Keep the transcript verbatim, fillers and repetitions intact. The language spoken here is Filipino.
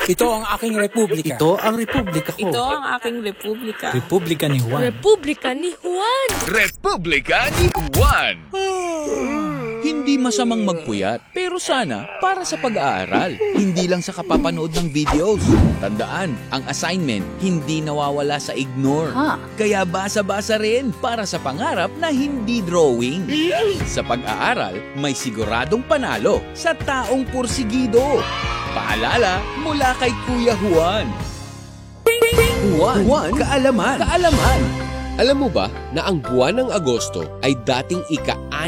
Ito ang aking republika. Ito ang republika ko. Ito ang aking republika. Republika ni Juan. Republika ni Juan. Republika ni Juan. Hindi masamang magpuyat, pero sana para sa pag-aaral. Hindi lang sa kapapanood ng videos. Tandaan, ang assignment hindi nawawala sa ignore. Ha? Kaya basa-basa rin para sa pangarap na hindi drawing. Sa pag-aaral, may siguradong panalo sa taong pursigido. Paalala mula kay Kuya Juan. Juan, Juan, kaalaman. kaalaman. Alam mo ba na ang buwan ng Agosto ay dating ika